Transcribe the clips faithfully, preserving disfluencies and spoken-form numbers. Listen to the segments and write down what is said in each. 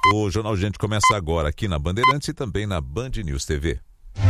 O Jornal Gente começa agora aqui na Bandeirantes e também na Band News T V.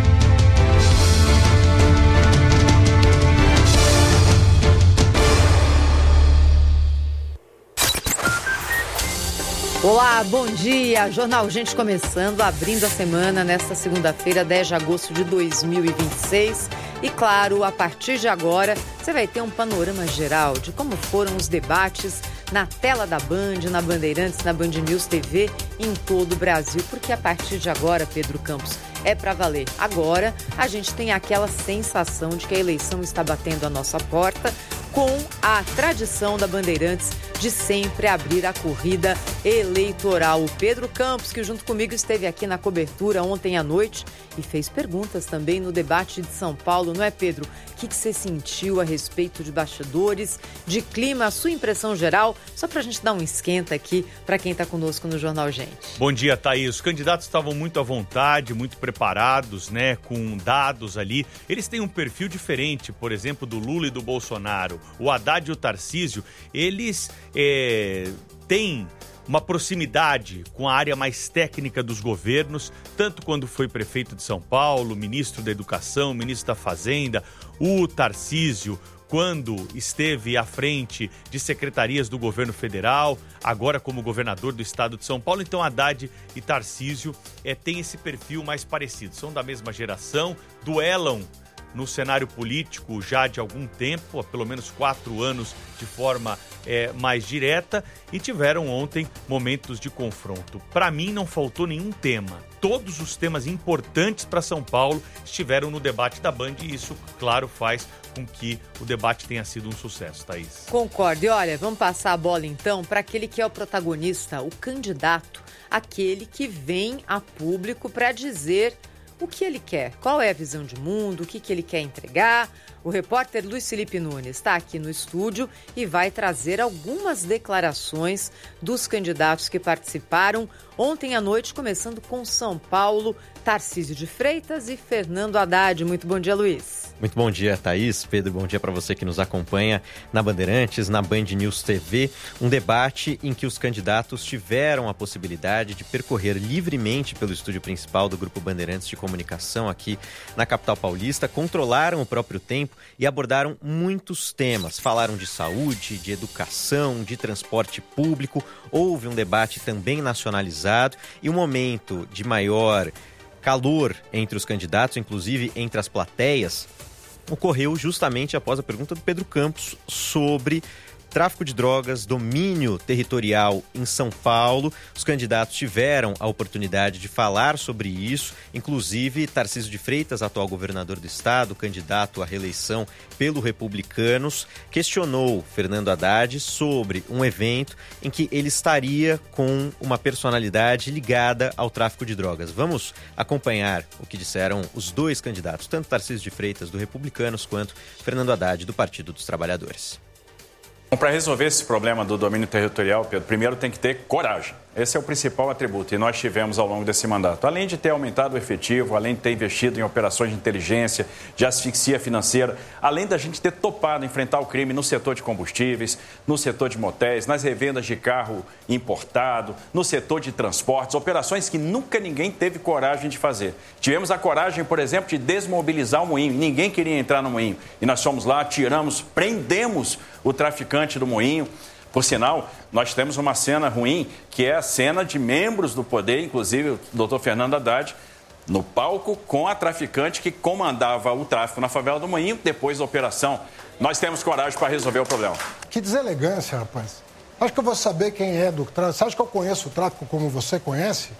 Olá, bom dia. Jornal Gente começando, abrindo a semana nesta segunda-feira, dez de agosto de dois mil e vinte e seis. E claro, a partir de agora, você vai ter um panorama geral de como foram os debates na tela da Band, na Bandeirantes, na Band News T V, em todo o Brasil. Porque a partir de agora, Pedro Campos, é para valer. Agora, a gente tem aquela sensação de que a eleição está batendo a nossa porta, com a tradição da Bandeirantes de sempre abrir a corrida eleitoral. O Pedro Campos, que junto comigo esteve aqui na cobertura ontem à noite e fez perguntas também no debate de São Paulo, não é, Pedro? O que, que você sentiu a respeito de bastidores, de clima, a sua impressão geral? Só para a gente dar um esquenta aqui para quem está conosco no Jornal Gente. Bom dia, Thaís. Os candidatos estavam muito à vontade, muito preparados, né, com dados ali. Eles têm um perfil diferente, por exemplo, do Lula e do Bolsonaro. O Haddad e o Tarcísio, eles é, têm uma proximidade com a área mais técnica dos governos, tanto quando foi prefeito de São Paulo, ministro da Educação, ministro da Fazenda, o Tarcísio, quando esteve à frente de secretarias do governo federal, agora como governador do estado de São Paulo. Então, Haddad e Tarcísio é, têm esse perfil mais parecido. São da mesma geração, duelam no cenário político já de algum tempo, há pelo menos quatro anos de forma é, mais direta, e tiveram ontem momentos de confronto. Para mim, não faltou nenhum tema. Todos os temas importantes para São Paulo estiveram no debate da Band e isso, claro, faz com que o debate tenha sido um sucesso, Thaís. Concordo. E olha, vamos passar a bola então para aquele que é o protagonista, o candidato, aquele que vem a público para dizer o que ele quer, qual é a visão de mundo, o que, que ele quer entregar. O repórter Luiz Felipe Nunes está aqui no estúdio e vai trazer algumas declarações dos candidatos que participaram ontem à noite, começando com São Paulo, Tarcísio de Freitas e Fernando Haddad. Muito bom dia, Luiz. Muito bom dia, Thaís. Pedro, bom dia para você que nos acompanha na Bandeirantes, na Band News T V. Um debate em que os candidatos tiveram a possibilidade de percorrer livremente pelo estúdio principal do Grupo Bandeirantes de Comunicação aqui na capital paulista, controlaram o próprio tempo e abordaram muitos temas. Falaram de saúde, de educação, de transporte público. Houve um debate também nacionalizado e um momento de maior calor entre os candidatos, inclusive entre as plateias, ocorreu justamente após a pergunta do Pedro Campos sobre tráfico de drogas, domínio territorial em São Paulo. Os candidatos tiveram a oportunidade de falar sobre isso, inclusive Tarcísio de Freitas, atual governador do estado, candidato à reeleição pelo Republicanos, questionou Fernando Haddad sobre um evento em que ele estaria com uma personalidade ligada ao tráfico de drogas. Vamos acompanhar o que disseram os dois candidatos, tanto Tarcísio de Freitas, do Republicanos, quanto Fernando Haddad, do Partido dos Trabalhadores. Para resolver esse problema do domínio territorial, Pedro, primeiro tem que ter coragem. Esse é o principal atributo e nós tivemos ao longo desse mandato. Além de ter aumentado o efetivo, além de ter investido em operações de inteligência, de asfixia financeira, além da gente ter topado enfrentar o crime no setor de combustíveis, no setor de motéis, nas revendas de carro importado, no setor de transportes, operações que nunca ninguém teve coragem de fazer. Tivemos a coragem, por exemplo, de desmobilizar o moinho. Ninguém queria entrar no moinho. E nós fomos lá, tiramos, prendemos o traficante do moinho. Por sinal, nós temos uma cena ruim, que é a cena de membros do poder, inclusive o doutor Fernando Haddad, no palco com a traficante que comandava o tráfico na favela do Moinho, depois da operação. Nós temos coragem para resolver o problema. Que deselegância, rapaz. Acho que eu vou saber quem é do tráfico. Você acha que eu conheço o tráfico como você conhece?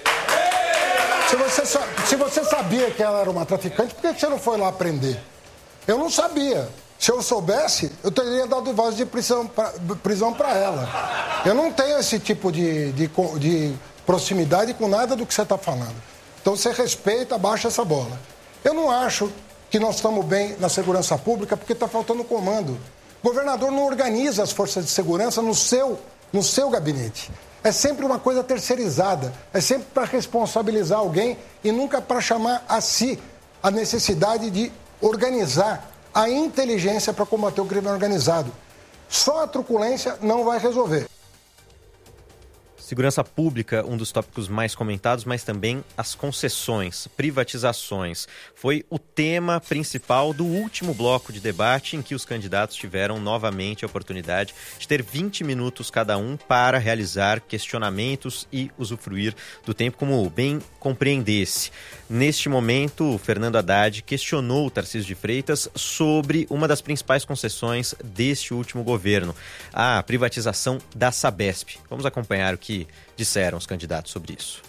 Se você, se você sabia que ela era uma traficante, por que você não foi lá prender? Eu não sabia. Se eu soubesse, eu teria dado voz de prisão pra, prisão para ela. Eu não tenho esse tipo de, de, de proximidade com nada do que você está falando. Então você respeita, abaixa essa bola. Eu não acho que nós estamos bem na segurança pública porque está faltando comando. O governador não organiza as forças de segurança no seu, no seu gabinete. É sempre uma coisa terceirizada. É sempre para responsabilizar alguém e nunca para chamar a si a necessidade de organizar a inteligência para combater o crime organizado. Só a truculência não vai resolver. Segurança pública, um dos tópicos mais comentados, mas também as concessões, privatizações. Foi o tema principal do último bloco de debate, em que os candidatos tiveram novamente a oportunidade de ter vinte minutos cada um para realizar questionamentos e usufruir do tempo como bem compreendesse. Neste momento, Fernando Haddad questionou o Tarcísio de Freitas sobre uma das principais concessões deste último governo, a privatização da Sabesp. Vamos acompanhar o que disseram os candidatos sobre isso.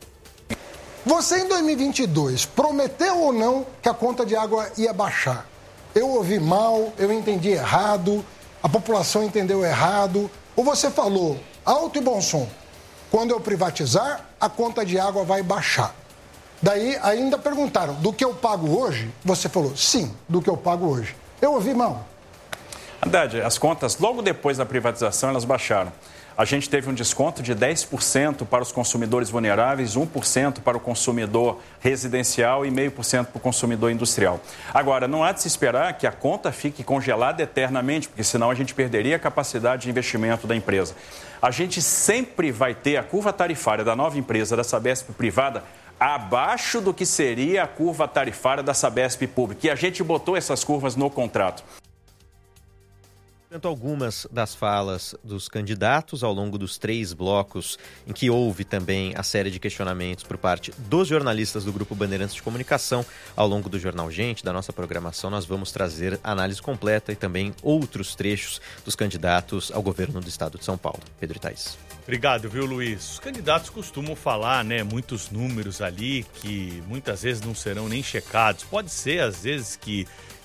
Você, em dois mil e vinte e dois, prometeu ou não que a conta de água ia baixar? Eu ouvi mal, eu entendi errado, a população entendeu errado, ou você falou alto e bom som, quando eu privatizar, a conta de água vai baixar? Daí ainda perguntaram, do que eu pago hoje? Você falou, sim, do que eu pago hoje. Eu ouvi mal. Haddad, as contas, logo depois da privatização, elas baixaram. A gente teve um desconto de dez por cento para os consumidores vulneráveis, um por cento para o consumidor residencial e zero vírgula cinco por cento para o consumidor industrial. Agora, não há de se esperar que a conta fique congelada eternamente, porque senão a gente perderia a capacidade de investimento da empresa. A gente sempre vai ter a curva tarifária da nova empresa, da Sabesp privada, abaixo do que seria a curva tarifária da Sabesp pública. E a gente botou essas curvas no contrato. Portanto, algumas das falas dos candidatos ao longo dos três blocos, em que houve também a série de questionamentos por parte dos jornalistas do Grupo Bandeirantes de Comunicação. Ao longo do Jornal Gente, da nossa programação, nós vamos trazer análise completa e também outros trechos dos candidatos ao governo do estado de São Paulo. Pedro e Thaís. Obrigado, viu, Luiz? Os candidatos costumam falar, né, muitos números ali que muitas vezes não serão nem checados. Pode ser, às vezes, que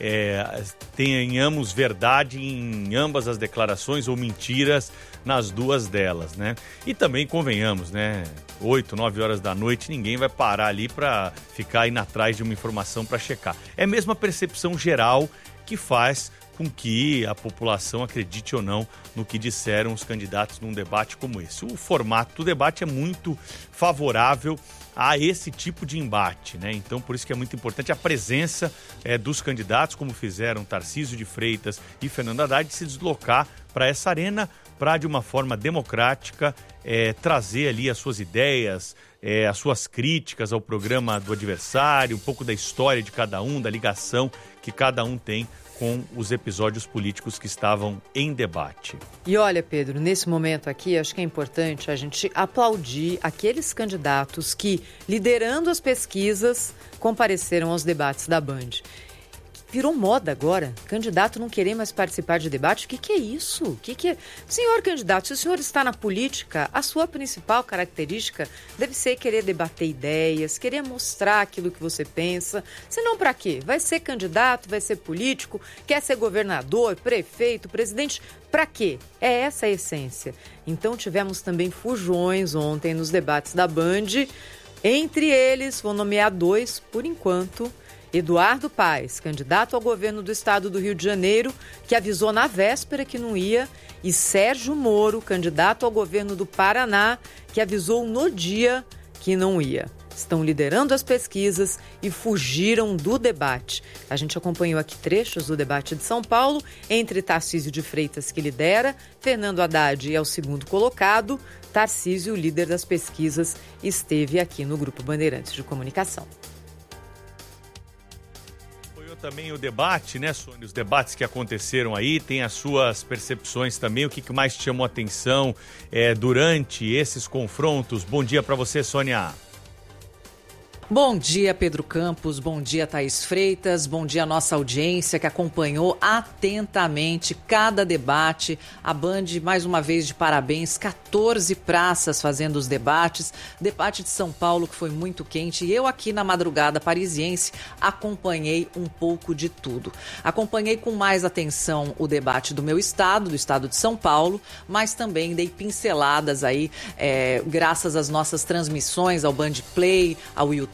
é, tenhamos verdade em ambas as declarações ou mentiras nas duas delas, né? E também, convenhamos, né, oito, nove horas da noite, ninguém vai parar ali para ficar indo atrás de uma informação para checar. É mesmo a percepção geral que faz com que a população acredite ou não no que disseram os candidatos num debate como esse. O formato do debate é muito favorável a esse tipo de embate, né? Então, por isso que é muito importante a presença é, dos candidatos, como fizeram Tarcísio de Freitas e Fernando Haddad, de se deslocar para essa arena para, de uma forma democrática, é, trazer ali as suas ideias, é, as suas críticas ao programa do adversário, um pouco da história de cada um, da ligação que cada um tem com os episódios políticos que estavam em debate. E olha, Pedro, nesse momento aqui, acho que é importante a gente aplaudir aqueles candidatos que, liderando as pesquisas, compareceram aos debates da Band. Virou moda agora, candidato não querer mais participar de debate. O que, que é isso? O que, que é? Senhor candidato, se o senhor está na política, a sua principal característica deve ser querer debater ideias, querer mostrar aquilo que você pensa. Senão, para quê? Vai ser candidato, vai ser político, quer ser governador, prefeito, presidente. Para quê? É essa a essência. Então, tivemos também fujões ontem nos debates da Band. Entre eles, vou nomear dois, por enquanto. Eduardo Paes, candidato ao governo do estado do Rio de Janeiro, que avisou na véspera que não ia, e Sérgio Moro, candidato ao governo do Paraná, que avisou no dia que não ia. Estão liderando as pesquisas e fugiram do debate. A gente acompanhou aqui trechos do debate de São Paulo, entre Tarcísio de Freitas, que lidera, Fernando Haddad é o segundo colocado, Tarcísio, líder das pesquisas, esteve aqui no Grupo Bandeirantes de Comunicação. Também o debate, né, Sônia? Os debates que aconteceram aí, tem as suas percepções também. O que mais te chamou a atenção é, durante esses confrontos? Bom dia para você, Sônia. Bom dia, Pedro Campos, bom dia, Thaís Freitas, bom dia a nossa audiência que acompanhou atentamente cada debate. A Band, mais uma vez, de parabéns, quatorze praças fazendo os debates. Debate de São Paulo que foi muito quente e eu aqui na madrugada parisiense acompanhei um pouco de tudo. Acompanhei com mais atenção o debate do meu estado, do estado de São Paulo, mas também dei pinceladas aí, é, graças às nossas transmissões ao Band Play, ao YouTube,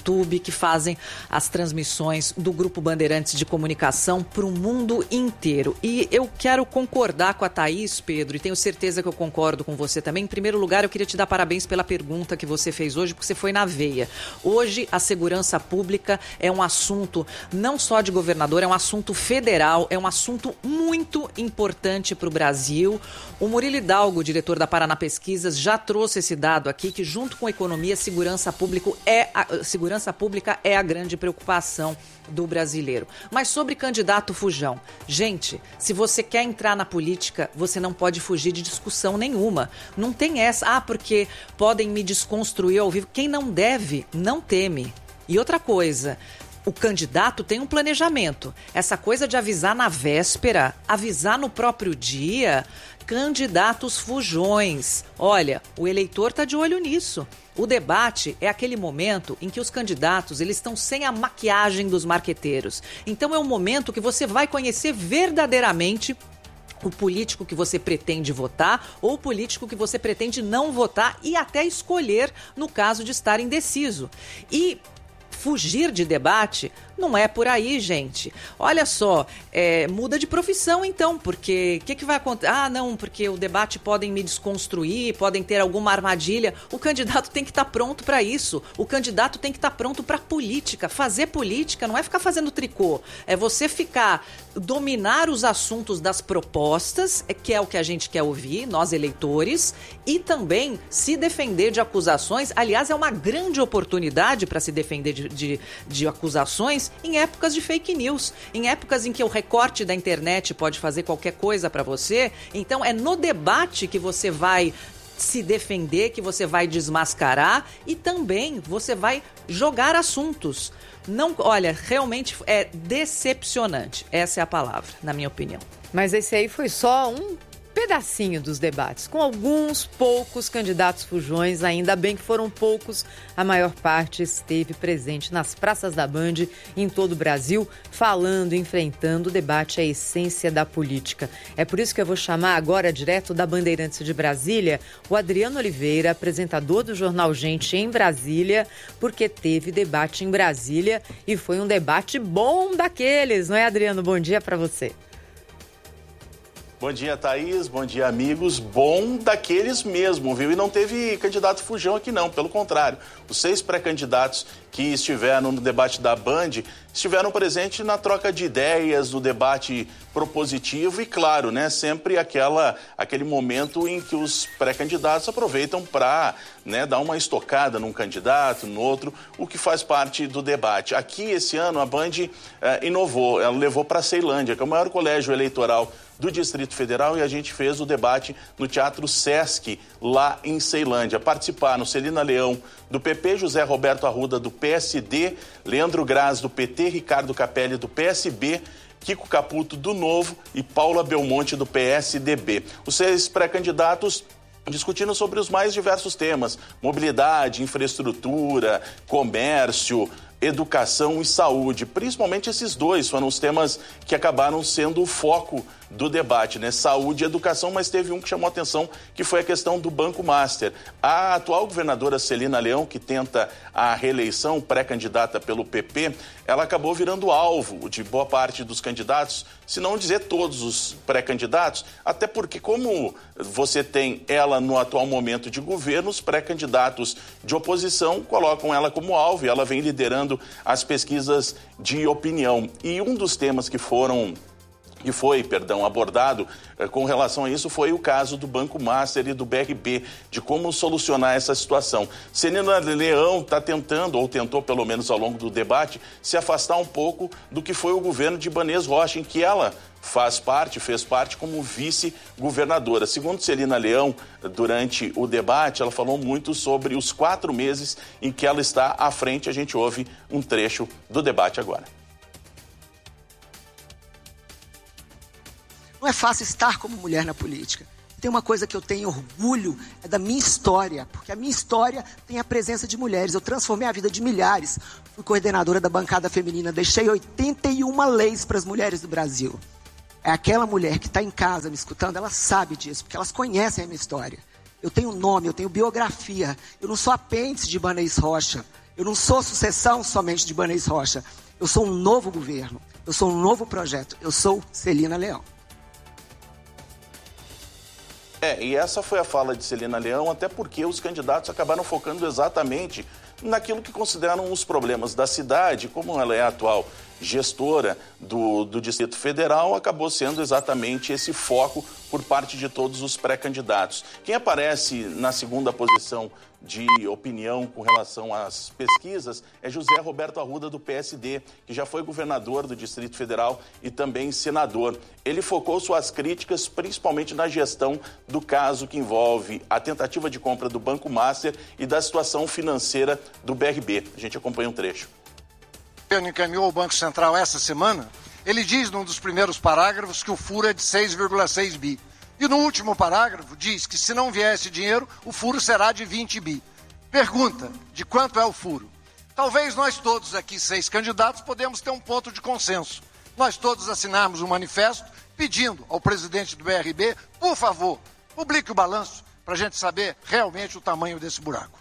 YouTube, que fazem as transmissões do Grupo Bandeirantes de Comunicação para o mundo inteiro. E eu quero concordar com a Thaís, Pedro, e tenho certeza que eu concordo com você também. Em primeiro lugar, eu queria te dar parabéns pela pergunta que você fez hoje, porque você foi na veia. Hoje, a segurança pública é um assunto não só de governador, é um assunto federal, é um assunto muito importante para o Brasil. O Murilo Hidalgo, diretor da Paraná Pesquisas, já trouxe esse dado aqui, que junto com a economia, segurança pública é a, segurança pública é a grande preocupação do brasileiro. Mas sobre candidato Fujão, gente, se você quer entrar na política, você não pode fugir de discussão nenhuma. Não tem essa, ah, porque podem me desconstruir ao vivo. Quem não deve, não teme. E outra coisa, o candidato tem um planejamento. Essa coisa de avisar na véspera, avisar no próprio dia, candidatos fujões. Olha, o eleitor está de olho nisso. O debate é aquele momento em que os candidatos eles estão sem a maquiagem dos marqueteiros. Então é um momento que você vai conhecer verdadeiramente o político que você pretende votar ou o político que você pretende não votar e até escolher no caso de estar indeciso. E fugir de debate não é por aí, gente. Olha só, é, muda de profissão então, porque o que, que vai acontecer? Ah, não, porque o debate podem me desconstruir, podem ter alguma armadilha. O candidato tem que estar pronto para isso. O candidato tem que estar pronto para política. Fazer política não é ficar fazendo tricô, é você ficar, dominar os assuntos das propostas, que é o que a gente quer ouvir, nós eleitores, e também se defender de acusações. Aliás, é uma grande oportunidade para se defender de, de, de acusações em épocas de fake news, em épocas em que o recorte da internet pode fazer qualquer coisa para você. Então é no debate que você vai se defender, que você vai desmascarar e também você vai jogar assuntos. Não, olha, realmente é decepcionante, essa é a palavra, na minha opinião. Mas esse aí foi só um pedacinho dos debates, com alguns poucos candidatos fujões, ainda bem que foram poucos, a maior parte esteve presente nas praças da Band em todo o Brasil, falando, enfrentando o debate, a essência da política. É por isso que eu vou chamar agora, direto da Bandeirantes de Brasília, o Adriano Oliveira, apresentador do Jornal Gente em Brasília, porque teve debate em Brasília e foi um debate bom daqueles, não é, Adriano? Bom dia para você. Bom dia, Thaís. Bom dia, amigos. Bom daqueles mesmo, viu? E não teve candidato fujão aqui, não. Pelo contrário, os seis pré-candidatos que estiveram no debate da Band estiveram presentes na troca de ideias, no debate propositivo e, claro, né, sempre aquela, aquele momento em que os pré-candidatos aproveitam para, né, dar uma estocada num candidato, no outro, o que faz parte do debate. Aqui, esse ano, a Band eh, inovou, ela levou para a Ceilândia, que é o maior colégio eleitoral do Distrito Federal, e a gente fez o debate no Teatro Sesc, lá em Ceilândia. Participaram Celina Leão, do P P, José Roberto Arruda, do P S D, Leandro Graz, do P T, Ricardo Capelli, do P S B, Kiko Caputo, do Novo, e Paula Belmonte, do P S D B. Os seis pré-candidatos discutindo sobre os mais diversos temas: mobilidade, infraestrutura, comércio, educação e saúde. Principalmente esses dois foram os temas que acabaram sendo o foco do debate, né? Saúde e educação, mas teve um que chamou a atenção, que foi a questão do Banco Master. A atual governadora Celina Leão, que tenta a reeleição, pré-candidata pelo P P, ela acabou virando alvo de boa parte dos candidatos, se não dizer todos os pré-candidatos, até porque, como você tem ela no atual momento de governo, os pré-candidatos de oposição colocam ela como alvo e ela vem liderando as pesquisas de opinião. E um dos temas que foram que foi, perdão, abordado eh, com relação a isso foi o caso do Banco Master e do B R B, de como solucionar essa situação. Celina Leão está tentando, ou tentou pelo menos ao longo do debate, se afastar um pouco do que foi o governo de Ibanez Rocha, em que ela faz parte, fez parte como vice-governadora. Segundo Celina Leão, durante o debate, ela falou muito sobre os quatro meses em que ela está à frente. A gente ouve um trecho do debate agora. Não é fácil estar como mulher na política. Tem uma coisa que eu tenho orgulho, é da minha história, porque a minha história tem a presença de mulheres. Eu transformei a vida de milhares. Fui coordenadora da bancada feminina, deixei oitenta e uma leis para as mulheres do Brasil. É aquela mulher que está em casa me escutando, ela sabe disso, porque elas conhecem a minha história. Eu tenho nome, eu tenho biografia. Eu não sou apêndice de Ibanez Rocha. Eu não sou sucessão somente de Ibanez Rocha. Eu sou um novo governo. Eu sou um novo projeto. Eu sou Celina Leão. É, e essa foi a fala de Celina Leão, até porque os candidatos acabaram focando exatamente naquilo que consideram os problemas da cidade. Como ela é a atual gestora do, do Distrito Federal, acabou sendo exatamente esse foco por parte de todos os pré-candidatos. Quem aparece na segunda posição de opinião com relação às pesquisas é José Roberto Arruda, do P S D, que já foi governador do Distrito Federal e também senador. Ele focou suas críticas principalmente na gestão do caso que envolve a tentativa de compra do Banco Master e da situação financeira do B R B. A gente acompanha um trecho. O governo encaminhou ao Banco Central essa semana. Ele diz num dos primeiros parágrafos que o furo é de seis vírgula seis bi. E no último parágrafo diz que se não vier esse dinheiro, o furo será de vinte bi. Pergunta, de quanto é o furo? Talvez nós todos aqui, seis candidatos, podemos ter um ponto de consenso. Nós todos assinarmos um manifesto pedindo ao presidente do B R B, por favor, publique o balanço para a gente saber realmente o tamanho desse buraco.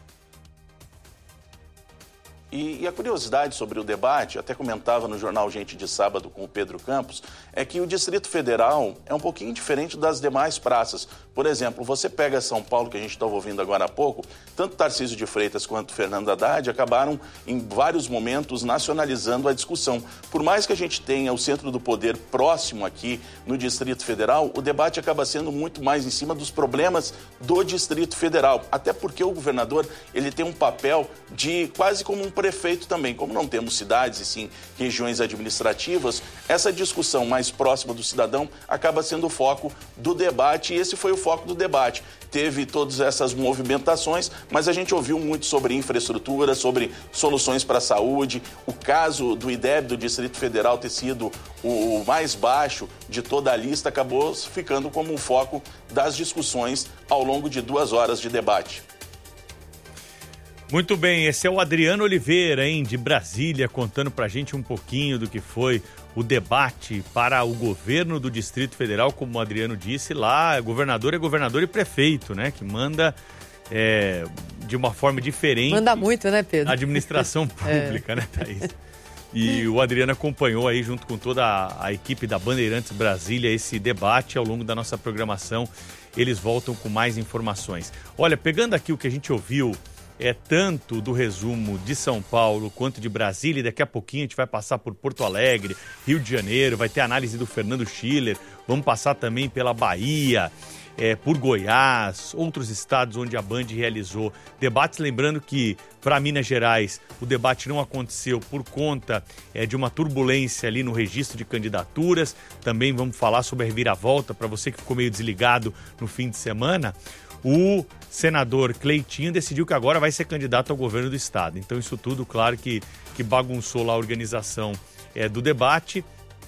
E, e a curiosidade sobre o debate, até comentava no jornal Gente de Sábado com o Pedro Campos, é que o Distrito Federal é um pouquinho diferente das demais praças. Por exemplo, você pega São Paulo, que a gente estava ouvindo agora há pouco, tanto Tarcísio de Freitas quanto Fernando Haddad acabaram em vários momentos nacionalizando a discussão. Por mais que a gente tenha o centro do poder próximo aqui no Distrito Federal, o debate acaba sendo muito mais em cima dos problemas do Distrito Federal. Até porque o governador ele tem um papel de quase como um prefeito também. Como não temos cidades e sim regiões administrativas, essa discussão mais próxima do cidadão acaba sendo o foco do debate, e esse foi o foco do debate. Teve todas essas movimentações, mas a gente ouviu muito sobre infraestrutura, sobre soluções para a saúde. O caso do I D E B do Distrito Federal ter sido o mais baixo de toda a lista acabou ficando como o foco das discussões ao longo de duas horas de debate. Muito bem, esse é o Adriano Oliveira, hein, de Brasília, contando pra gente um pouquinho do que foi o debate para o governo do Distrito Federal. Como o Adriano disse lá, governador é governador e prefeito, né, que manda é, de uma forma diferente. Manda muito, né, Pedro? A administração pública, é. né, Thaís? E o Adriano acompanhou aí, junto com toda a, a equipe da Bandeirantes Brasília, esse debate ao longo da nossa programação. Eles voltam com mais informações. Olha, pegando aqui o que a gente ouviu, é tanto do resumo de São Paulo quanto de Brasília, e daqui a pouquinho a gente vai passar por Porto Alegre, Rio de Janeiro, vai ter análise do Fernando Schiller, vamos passar também pela Bahia, é, por Goiás, outros estados onde a Band realizou debates. Lembrando que para Minas Gerais o debate não aconteceu por conta é, de uma turbulência ali no registro de candidaturas. Também vamos falar sobre a reviravolta, para você que ficou meio desligado no fim de semana. O senador Cleitinho decidiu que agora vai ser candidato ao governo do estado. Então isso tudo, claro, que, que bagunçou lá a organização é, do debate,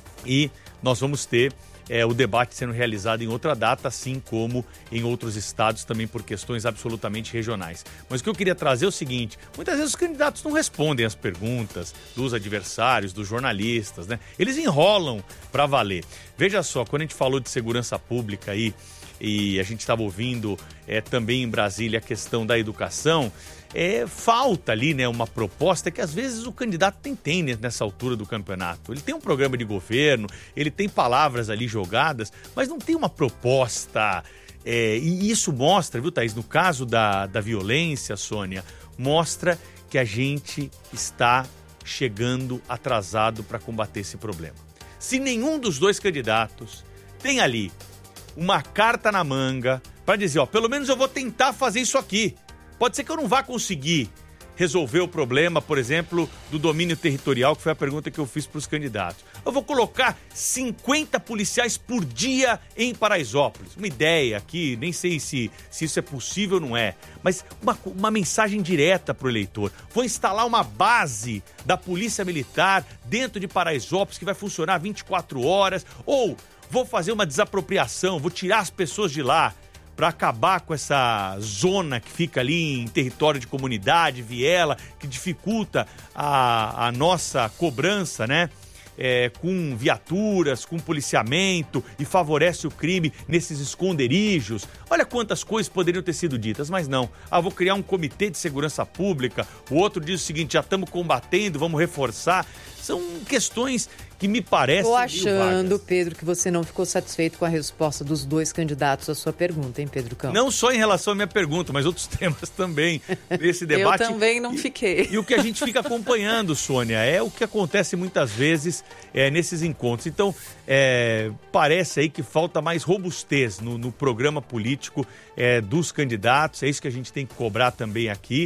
e nós vamos ter é, o debate sendo realizado em outra data, assim como em outros estados também por questões absolutamente regionais. Mas o que eu queria trazer é o seguinte: muitas vezes os candidatos não respondem às perguntas dos adversários, dos jornalistas, né? Eles enrolam para valer. Veja só, quando a gente falou de segurança pública aí, e a gente estava ouvindo é, também em Brasília a questão da educação, é, falta ali, né, uma proposta que às vezes o candidato nem tem nessa altura do campeonato. Ele tem um programa de governo, ele tem palavras ali jogadas, mas não tem uma proposta. É, e isso mostra, viu, Thaís, no caso da, da violência, Sônia, mostra que a gente está chegando atrasado para combater esse problema. Se nenhum dos dois candidatos tem ali uma carta na manga para dizer, ó, pelo menos eu vou tentar fazer isso aqui. Pode ser que eu não vá conseguir resolver o problema, por exemplo, do domínio territorial, que foi a pergunta que eu fiz para os candidatos. Eu vou colocar cinquenta policiais por dia em Paraisópolis. Uma ideia aqui, nem sei se, se isso é possível ou não é, mas uma, uma mensagem direta para o eleitor. Vou instalar uma base da Polícia Militar dentro de Paraisópolis que vai funcionar vinte e quatro horas, ou vou fazer uma desapropriação, vou tirar as pessoas de lá para acabar com essa zona que fica ali em território de comunidade, viela, que dificulta a, a nossa cobrança, né? é, com viaturas, com policiamento e favorece o crime nesses esconderijos. Olha quantas coisas poderiam ter sido ditas, mas não. Ah, vou criar um comitê de segurança pública. O outro diz o seguinte, já estamos combatendo, vamos reforçar. São questões que me parecem... Estou achando, Pedro, que você não ficou satisfeito com a resposta dos dois candidatos à sua pergunta, hein, Pedro Campos? Não só em relação à minha pergunta, mas outros temas também desse debate. Eu também não e, fiquei. E o que a gente fica acompanhando, Sônia, é o que acontece muitas vezes é, nesses encontros. Então, é, parece aí que falta mais robustez no, no programa político é, dos candidatos. É isso que a gente tem que cobrar também aqui,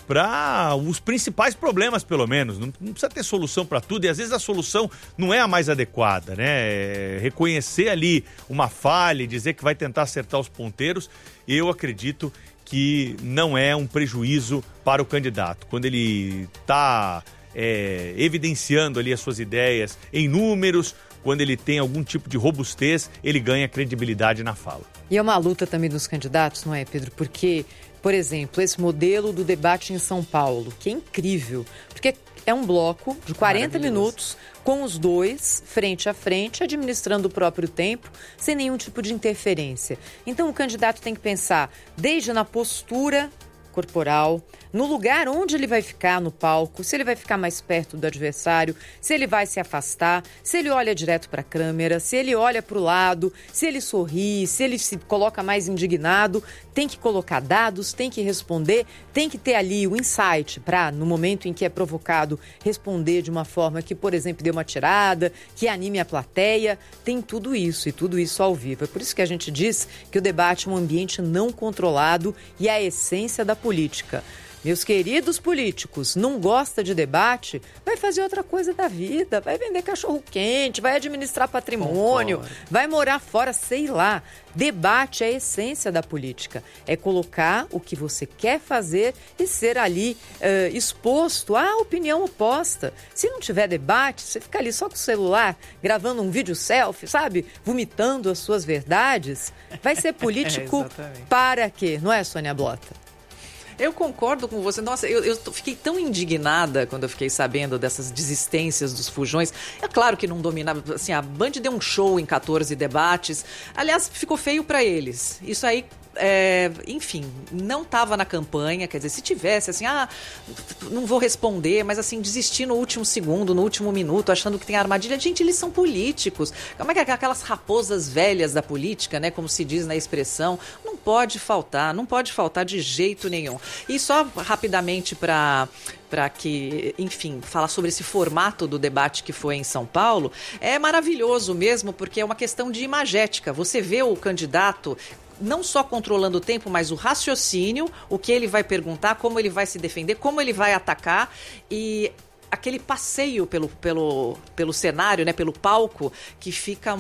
para os principais problemas, pelo menos. Não, não precisa ter solução para tudo, e às vezes a solução não é a mais adequada, né? É reconhecer ali uma falha e dizer que vai tentar acertar os ponteiros, eu acredito que não é um prejuízo para o candidato. Quando ele está é, evidenciando ali as suas ideias em números, quando ele tem algum tipo de robustez, ele ganha credibilidade na fala. E é uma luta também dos candidatos, não é, Pedro? Porque... Por exemplo, esse modelo do debate em São Paulo, que é incrível, porque é um bloco de quarenta minutos com os dois frente a frente, administrando o próprio tempo, sem nenhum tipo de interferência. Então, o candidato tem que pensar desde na postura corporal, no lugar onde ele vai ficar no palco, se ele vai ficar mais perto do adversário, se ele vai se afastar, se ele olha direto para a câmera, se ele olha para o lado, se ele sorri, se ele se coloca mais indignado, tem que colocar dados, tem que responder, tem que ter ali o insight para, no momento em que é provocado, responder de uma forma que, por exemplo, dê uma tirada, que anime a plateia, tem tudo isso, e tudo isso ao vivo. É por isso que a gente diz que o debate é um ambiente não controlado e é a essência da política. Meus queridos políticos, não gosta de debate? Vai fazer outra coisa da vida, vai vender cachorro-quente, vai administrar patrimônio, Concordo. vai morar fora, sei lá. Debate é a essência da política, é colocar o que você quer fazer e ser ali uh, exposto à opinião oposta. Se não tiver debate, você fica ali só com o celular, gravando um vídeo selfie, sabe? Vomitando as suas verdades. Vai ser político é, para quê? Não é, Sônia Blota? Eu concordo com você. Nossa, eu, eu fiquei tão indignada quando eu fiquei sabendo dessas desistências dos fujões. É claro que não dominava. Assim, a Band deu um show em quatorze debates. Aliás, ficou feio para eles. Isso aí... É, enfim, não estava na campanha, quer dizer, se tivesse assim, ah, não vou responder, mas assim, desistir no último segundo, no último minuto, achando que tem armadilha. Gente, eles são políticos. Como é que é aquelas raposas velhas da política, né, como se diz na expressão, não pode faltar, não pode faltar de jeito nenhum. E só rapidamente para... para que, enfim, falar sobre esse formato do debate que foi em São Paulo, é maravilhoso mesmo, porque é uma questão de imagética. Você vê o candidato não só controlando o tempo, mas o raciocínio, o que ele vai perguntar, como ele vai se defender, como ele vai atacar, e aquele passeio pelo, pelo, pelo cenário, né, pelo palco, que fica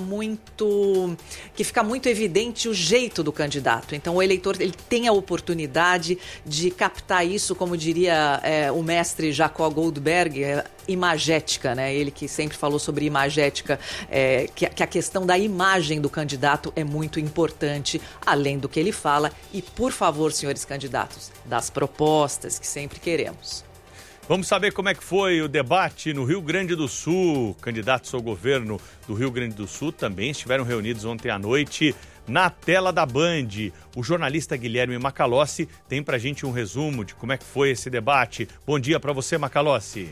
muito que fica muito evidente o jeito do candidato. Então o eleitor ele tem a oportunidade de captar isso, como diria é, o mestre Jacó Goldberg, é, imagética, né? Ele que sempre falou sobre imagética, é, que, que a questão da imagem do candidato é muito importante, além do que ele fala. E, por favor, senhores candidatos, das propostas que sempre queremos. Vamos saber como é que foi o debate no Rio Grande do Sul. Candidatos ao governo do Rio Grande do Sul também estiveram reunidos ontem à noite na tela da Band. O jornalista Guilherme Macalossi tem pra gente um resumo de como é que foi esse debate. Bom dia para você, Macalossi.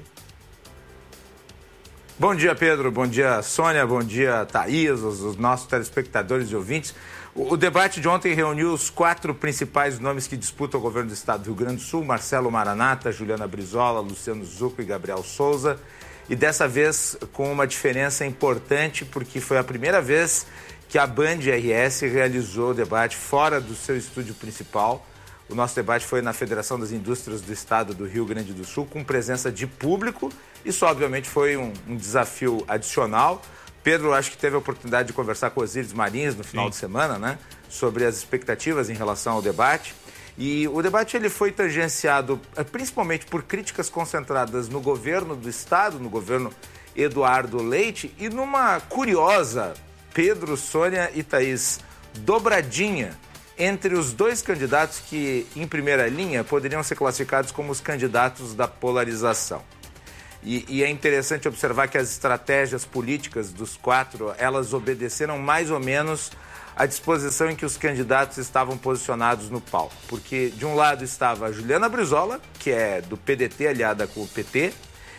Bom dia, Pedro. Bom dia, Sônia. Bom dia, Thaís, os, os nossos telespectadores e ouvintes. O, o debate de ontem reuniu os quatro principais nomes que disputam o governo do estado do Rio Grande do Sul: Marcelo Maranata, Juliana Brizola, Luciano Zucco e Gabriel Souza. E dessa vez com uma diferença importante, porque foi a primeira vez que a Band R S realizou o debate fora do seu estúdio principal. O nosso debate foi na Federação das Indústrias do Estado do Rio Grande do Sul, com presença de público. Isso, obviamente, foi um, um desafio adicional. Pedro, acho que teve a oportunidade de conversar com o Osíris Marins no final Sim. de semana, né? Sobre as expectativas em relação ao debate. E o debate ele foi tangenciado principalmente por críticas concentradas no governo do Estado, no governo Eduardo Leite, e numa curiosa, Pedro, Sônia e Thaís, dobradinha entre os dois candidatos que, em primeira linha, poderiam ser classificados como os candidatos da polarização. E, e é interessante observar que as estratégias políticas dos quatro, elas obedeceram mais ou menos à disposição em que os candidatos estavam posicionados no palco. Porque, de um lado, estava a Juliana Brizola, que é do P D T, aliada com o P T,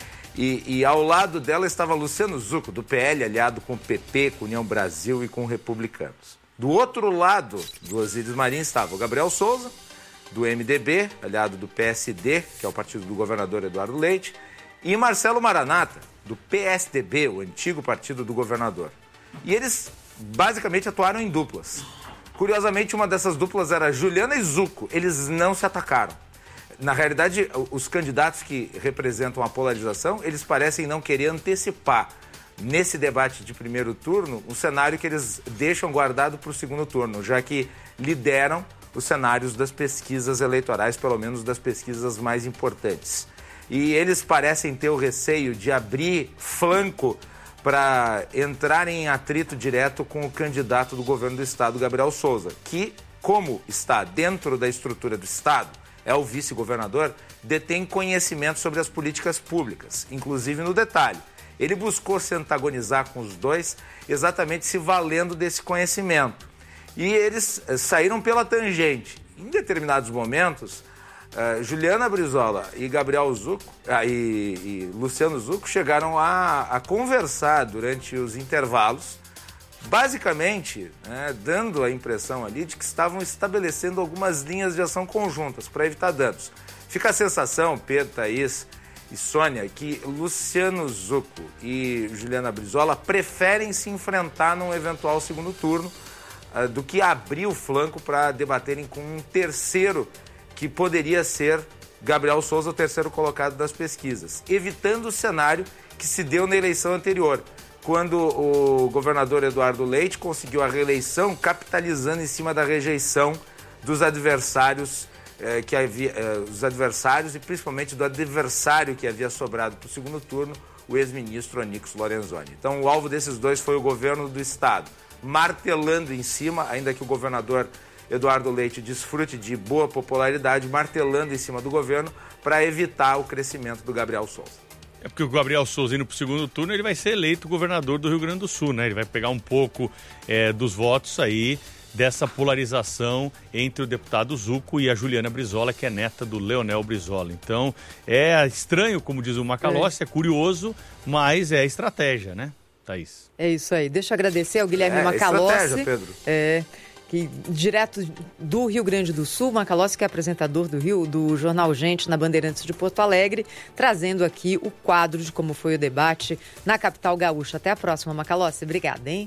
e, e ao lado dela estava Luciano Zucco, do P L, aliado com o P T, com União Brasil e com Republicanos. Do outro lado do Osíris Marim estava o Gabriel Souza, do M D B, aliado do P S D, que é o partido do governador Eduardo Leite, e Marcelo Maranata, do P S D B, o antigo partido do governador. E eles basicamente atuaram em duplas. Curiosamente, uma dessas duplas era Juliana e Zucco. Eles não se atacaram. Na realidade, os candidatos que representam a polarização, eles parecem não querer antecipar nesse debate de primeiro turno um cenário que eles deixam guardado para o segundo turno, já que lideram os cenários das pesquisas eleitorais, pelo menos das pesquisas mais importantes. E eles parecem ter o receio de abrir flanco para entrar em atrito direto com o candidato do governo do Estado, Gabriel Souza, que, como está dentro da estrutura do Estado, é o vice-governador, detém conhecimento sobre as políticas públicas, inclusive no detalhe. Ele buscou se antagonizar com os dois, exatamente se valendo desse conhecimento. E eles saíram pela tangente. Em determinados momentos, Uh, Juliana Brizola e Gabriel Zucco, uh, e, e Luciano Zucco chegaram a, a conversar durante os intervalos, basicamente, né, dando a impressão ali de que estavam estabelecendo algumas linhas de ação conjuntas para evitar danos. Fica a sensação, Pedro, Thaís e Sônia, que Luciano Zucco e Juliana Brizola preferem se enfrentar num eventual segundo turno uh, do que abrir o flanco para debaterem com um terceiro que poderia ser Gabriel Souza, o terceiro colocado das pesquisas, evitando o cenário que se deu na eleição anterior, quando o governador Eduardo Leite conseguiu a reeleição capitalizando em cima da rejeição dos adversários, eh, que havia, eh, os adversários e principalmente do adversário que havia sobrado para o segundo turno, o ex-ministro Onyx Lorenzoni. Então, o alvo desses dois foi o governo do Estado, martelando em cima, ainda que o governador Eduardo Leite desfrute de boa popularidade, martelando em cima do governo para evitar o crescimento do Gabriel Souza. É porque o Gabriel Souza indo para o segundo turno, ele vai ser eleito governador do Rio Grande do Sul, né? Ele vai pegar um pouco é, dos votos aí dessa polarização entre o deputado Zucco e a Juliana Brizola, que é neta do Leonel Brizola. Então, é estranho, como diz o Macalossi, é, é curioso, mas é estratégia, né, Thaís? É isso aí. Deixa eu agradecer ao Guilherme é, Macalossi. Estratégia, Pedro. É... que direto do Rio Grande do Sul, Macalossi, que é apresentador do Rio, do Jornal Gente, na Bandeirantes de Porto Alegre, trazendo aqui o quadro de como foi o debate na capital gaúcha. Até a próxima, Macalossi. Obrigada, hein?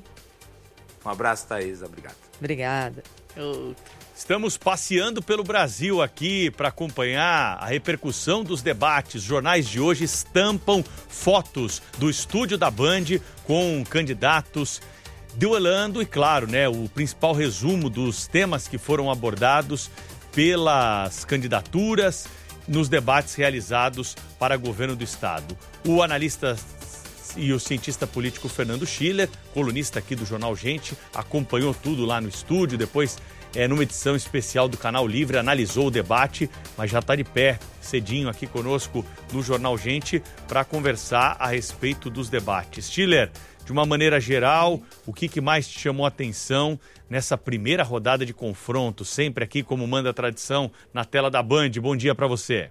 Um abraço, Thaís. Obrigado. Obrigada. Estamos passeando pelo Brasil aqui para acompanhar a repercussão dos debates. Jornais de hoje estampam fotos do estúdio da Band com candidatos duelando e, claro, né, o principal resumo dos temas que foram abordados pelas candidaturas nos debates realizados para governo do Estado. O analista e o cientista político Fernando Schiller, colunista aqui do Jornal Gente, acompanhou tudo lá no estúdio, depois, é, numa edição especial do Canal Livre, analisou o debate, mas já está de pé, cedinho aqui conosco no Jornal Gente, para conversar a respeito dos debates. Schiller, de uma maneira geral, o que, que mais te chamou a atenção nessa primeira rodada de confronto, sempre aqui como manda a tradição, na tela da Band? Bom dia para você.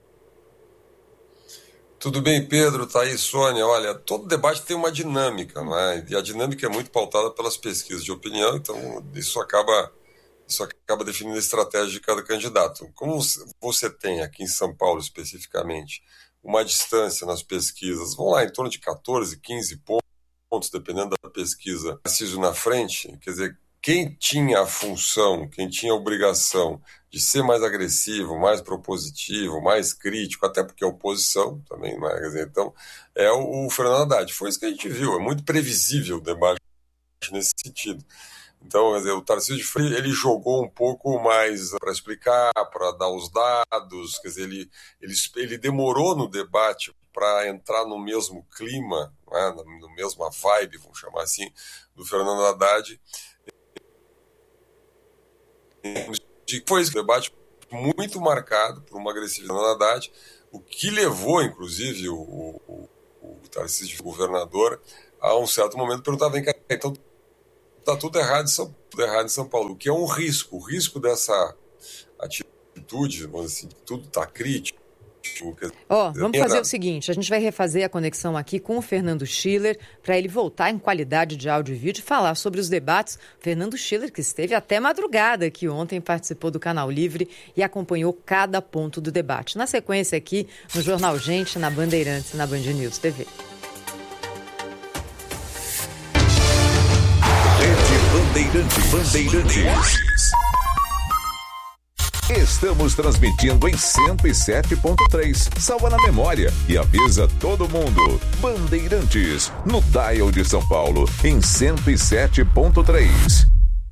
Tudo bem, Pedro, Thaís, Sônia. Olha, todo debate tem uma dinâmica, não é? E a dinâmica é muito pautada pelas pesquisas de opinião, então isso acaba, isso acaba definindo a estratégia de cada candidato. Como você tem aqui em São Paulo especificamente uma distância nas pesquisas, vão lá em torno de catorze, quinze pontos, pontos, dependendo da pesquisa, Tarcísio na frente, quer dizer, quem tinha a função, quem tinha a obrigação de ser mais agressivo, mais propositivo, mais crítico, até porque a oposição também, não é? Quer dizer, então, é o, o Fernando Haddad. Foi isso que a gente viu, é muito previsível o debate nesse sentido. Então, quer dizer, o Tarcísio de Freitas, ele jogou um pouco mais para explicar, para dar os dados, quer dizer, ele, ele, ele demorou no debate para entrar no mesmo clima, né, no mesma vibe, vamos chamar assim, do Fernando Haddad. Depois do debate, muito marcado por uma agressividade na Haddad, o que levou, inclusive, o, o, o Tarcísio, governador, a um certo momento perguntar, vem cá, então está tudo errado, em São, tudo errado em São Paulo, o que é um risco. O risco dessa atitude, vamos dizer assim, tudo está crítico. Ó, oh, vamos fazer o seguinte, a gente vai refazer a conexão aqui com o Fernando Schiller para ele voltar em qualidade de áudio e vídeo e falar sobre os debates. Fernando Schiller, que esteve até madrugada, que ontem participou do Canal Livre e acompanhou cada ponto do debate. Na sequência aqui, no Jornal Gente, na Bandeirantes e na Band News T V. Rede Bandeirantes. Bandeirantes. Estamos transmitindo em cento e sete ponto três. Salva na memória e avisa todo mundo. Bandeirantes, no dial de São Paulo, em cento e sete ponto três.